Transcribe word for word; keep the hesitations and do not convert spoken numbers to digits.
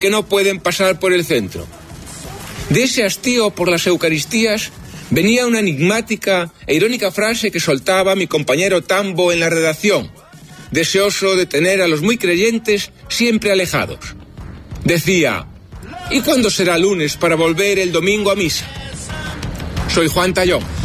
que no pueden pasar por el centro. De ese hastío por las Eucaristías venía una enigmática e irónica frase que soltaba mi compañero Tambo en la redacción, deseoso de tener a los muy creyentes siempre alejados. Decía: ¿y cuándo será lunes para volver el domingo a misa? Soy Juan Tallón.